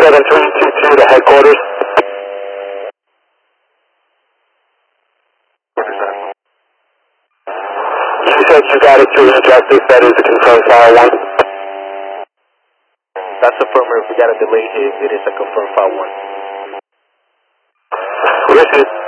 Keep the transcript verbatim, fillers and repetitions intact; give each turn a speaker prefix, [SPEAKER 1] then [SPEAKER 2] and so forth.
[SPEAKER 1] seven three two two to headquarters. You said you got it through Justice, that is a confirmed file one.
[SPEAKER 2] That's affirmative. We got a delay here. It is a confirmed file one.
[SPEAKER 1] This is